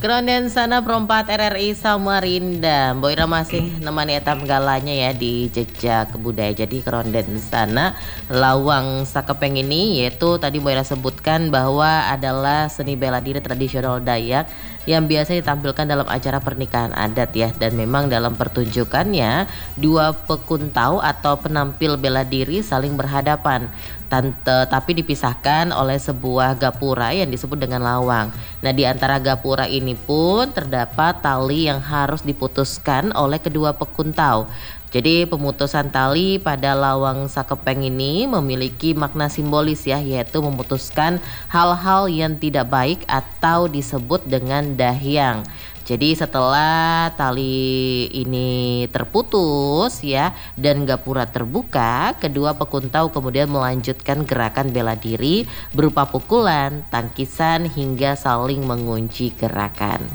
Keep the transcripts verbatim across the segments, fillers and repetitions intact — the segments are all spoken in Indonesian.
Keronden sana perempat R R I Samarinda. Mbok Ira masih nemani eta galanya ya di jejak budaya. Jadi keronden sana lawang sakepeng ini yaitu tadi Mbok Ira sebutkan bahwa adalah seni bela diri tradisional Dayak yang biasa ditampilkan dalam acara pernikahan adat ya, dan memang dalam pertunjukannya dua pekuntau atau penampil bela diri saling berhadapan tante tapi dipisahkan oleh sebuah gapura yang disebut dengan lawang. Nah, di antara gapura ini pun terdapat tali yang harus diputuskan oleh kedua pekuntau. Jadi pemutusan tali pada lawang sakepeng ini memiliki makna simbolis ya, yaitu memutuskan hal-hal yang tidak baik atau disebut dengan dahyang. Jadi setelah tali ini terputus ya dan gapura terbuka, kedua pekuntau kemudian melanjutkan gerakan bela diri berupa pukulan, tangkisan hingga saling mengunci gerakan.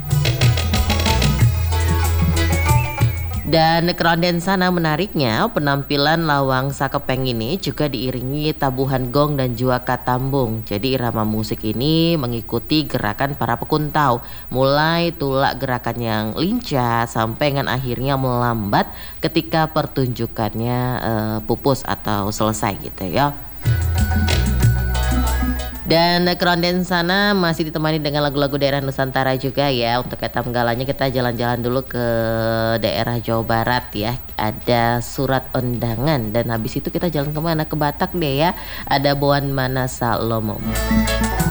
Dan keronden sana menariknya, penampilan lawang sakepeng ini juga diiringi tabuhan gong dan juga katambung. Jadi irama musik ini mengikuti gerakan para pekuntau, mulai tulak gerakan yang lincah sampai dengan akhirnya melambat ketika pertunjukannya uh, pupus atau selesai gitu ya. Dan keronden sana masih ditemani dengan lagu-lagu daerah Nusantara juga ya. Untuk etam galanya kita jalan-jalan dulu ke daerah Jawa Barat ya. Ada Surat Undangan, dan habis itu kita jalan kemana? Ke Batak deh ya. Ada Boan Manasa Lomo.